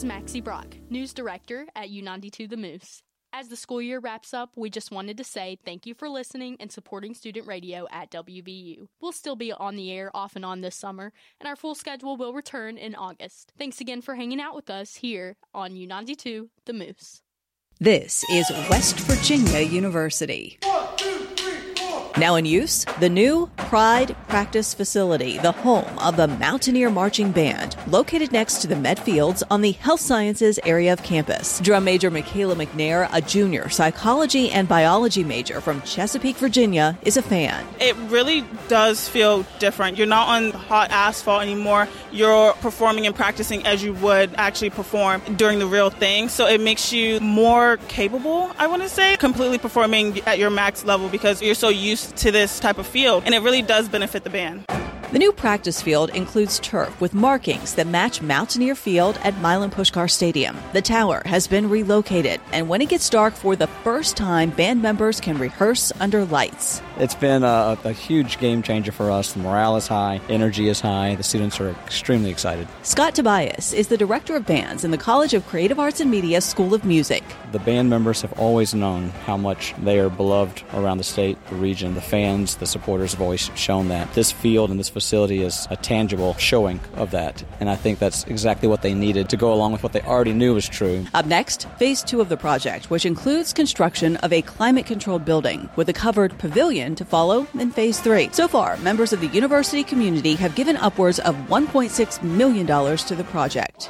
Maxie Brock, News Director at U92 The Moose. As the school year wraps up, we just wanted to say thank you for listening and supporting student radio at WVU. We'll still be on the air off and on this summer, and our full schedule will return in August. Thanks again for hanging out with us here on U92 The Moose. This is West Virginia University. 1, 2, 3, 4. Now in use, the new Pride Practice Facility, the home of the Mountaineer Marching Band, located next to the Med Fields on the Health Sciences area of campus. Drum major Michaela McNair, a junior psychology and biology major from Chesapeake, Virginia, is a fan. It really does feel different. You're not on hot asphalt anymore. You're performing and practicing as you would actually perform during the real thing. So it makes you more capable, I want to say, completely performing at your max level because you're so used to this type of field. And it really does benefit the band. The new practice field includes turf with markings that match Mountaineer Field at Milan Puskar Stadium. The tower has been relocated, and when it gets dark for the first time, band members can rehearse under lights. It's been a huge game changer for us. The morale is high, energy is high, the students are extremely excited. Scott Tobias is the director of bands in the College of Creative Arts and Media School of Music. The band members have always known how much they are beloved around the state, the region. The fans, the supporters have always shown that. This field and this facility is a tangible showing of that, and I think that's exactly what they needed to go along with what they already knew was true. Up next, Phase 2 of the project, which includes construction of a climate-controlled building with a covered pavilion to follow in Phase 3. So far, members of the university community have given upwards of $1.6 million to the project.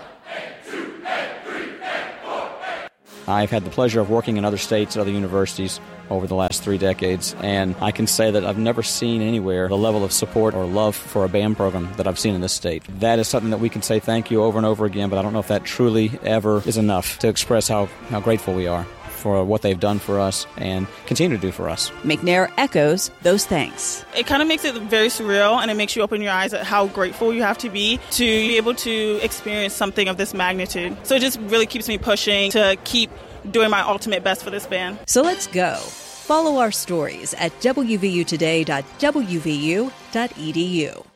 I've had the pleasure of working in other states and other universities over the last 3 decades, and I can say that I've never seen anywhere the level of support or love for a band program that I've seen in this state. That is something that we can say thank you over and over again, but I don't know if that truly ever is enough to express how grateful we are for what they've done for us and continue to do for us. McNair echoes those thanks. It kind of makes it very surreal, and it makes you open your eyes at how grateful you have to be able to experience something of this magnitude. So it just really keeps me pushing to keep doing my ultimate best for this band. So let's go. Follow our stories at wvutoday.wvu.edu.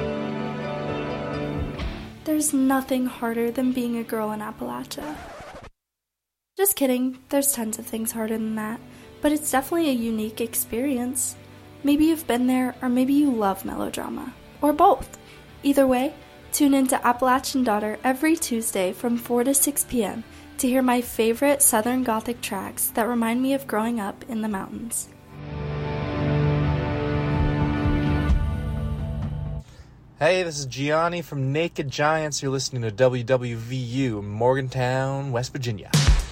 There's nothing harder than being a girl in Appalachia. Just kidding, there's tons of things harder than that, but it's definitely a unique experience. Maybe you've been there, or maybe you love melodrama, or both. Either way, tune into Appalachian Daughter every Tuesday from 4 to 6 p.m. to hear my favorite Southern Gothic tracks that remind me of growing up in the mountains. Hey, this is Gianni from Naked Giants. You're listening to WWVU, Morgantown, West Virginia.